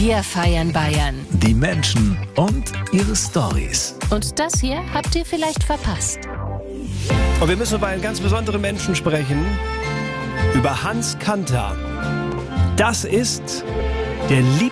Wir feiern Bayern. Die Menschen und ihre Storys. Und das hier habt ihr vielleicht verpasst. Und wir müssen über einen ganz besonderen Menschen sprechen. Über Hans Kanter. Das ist der